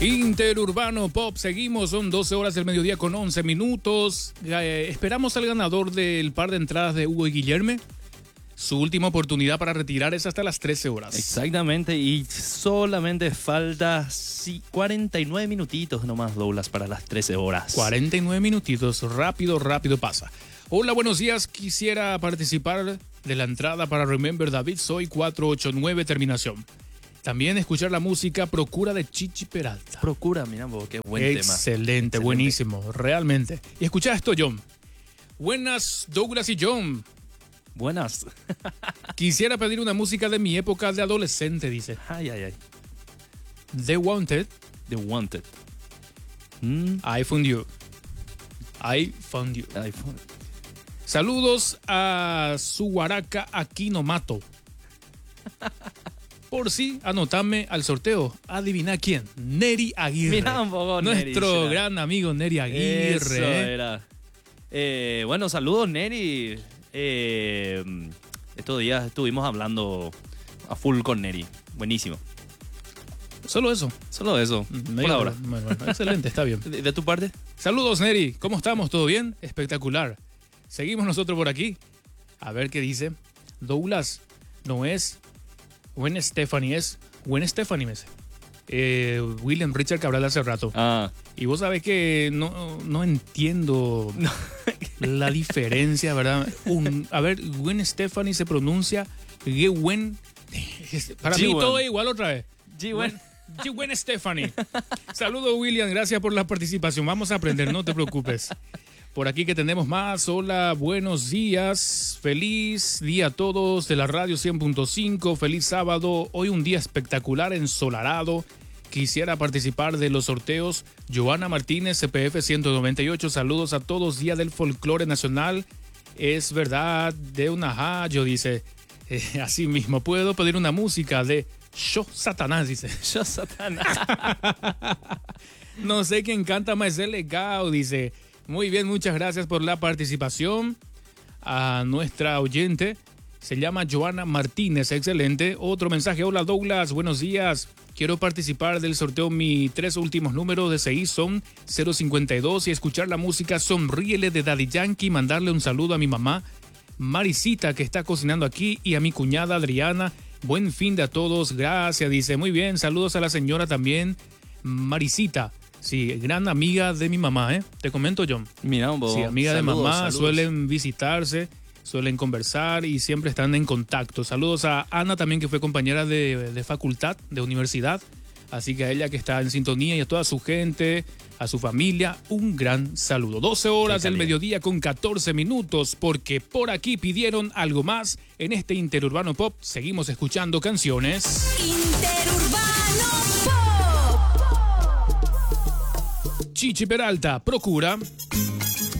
Interurbano Pop, seguimos, son 12 horas del mediodía con 11 minutos. Esperamos al ganador del par de entradas de Hugo y Guillermo. Su última oportunidad para retirar es hasta las 13 horas. Exactamente, y solamente falta 49 minutitos nomás, Douglas, para las 13 horas. 49 minutitos, rápido pasa. Hola, buenos días, quisiera participar de la entrada para Remember David, soy 489 terminación. También escuchar la música Procura de Chichi Peralta. Procura, mira vos, qué buen tema. Excelente, buenísimo, realmente. Y escucha esto, John. Buenas, Douglas y John. Buenas. Quisiera pedir una música de mi época de adolescente, dice. Ay. The Wanted. The Wanted. I found you. Saludos a Suguaraca Aquinomato. Por si anotame al sorteo. Adivina quién. Neri Aguirre. Mira un poco, nuestro Neri, gran amigo Neri Aguirre. Eso era. Bueno, saludos, Neri. Estos días estuvimos hablando a full con Neri. Buenísimo. Solo eso. Por ahora. Bueno, excelente, está bien. ¿De tu parte? Saludos, Neri. ¿Cómo estamos? ¿Todo bien? Espectacular. Seguimos nosotros por aquí. A ver qué dice. Douglas no es Gwen Stefani, es Gwen Stefani, me dice. William Richard Cabral hace rato. Y vos sabés que no entiendo la diferencia, ¿verdad? A ver, Gwen Stefani se pronuncia Gwen. Para mí todo es igual otra vez. Gwen Stefani. Saludos, William, gracias por la participación. Vamos a aprender, no te preocupes. Por aquí que tenemos más. Hola, buenos días. Feliz día a todos de la radio 100.5. Feliz sábado. Hoy un día espectacular, ensolarado. Quisiera participar de los sorteos. Joana Martínez, CPF 198. Saludos a todos. Día del Folclore Nacional. Es verdad, de una hayo, dice. Así mismo, puedo pedir una música de Yo Satanás, dice. Yo Satanás. No sé quién canta más legado, dice. Muy bien, muchas gracias por la participación. A nuestra oyente, se llama Joana Martínez, excelente. Otro mensaje, hola Douglas, buenos días. Quiero participar del sorteo, mis 3 últimos números de CI son 052 y escuchar la música Sonríele de Daddy Yankee. Mandarle un saludo a mi mamá Marisita, que está cocinando aquí, y a mi cuñada Adriana. Buen fin de a todos, gracias, dice. Muy bien, saludos a la señora también, Marisita. Sí, gran amiga de mi mamá, ¿eh? Te comento, John. Mira, sí, amiga de mamá, saludos. Suelen visitarse, suelen conversar y siempre están en contacto. Saludos a Ana también, que fue compañera de facultad, de universidad. Así que a ella que está en sintonía y a toda su gente, a su familia, un gran saludo. 12 horas del mediodía con 14 minutos, porque por aquí pidieron algo más en este Interurbano Pop. Seguimos escuchando canciones. Interurbano Pop. Chichi Peralta, Procura.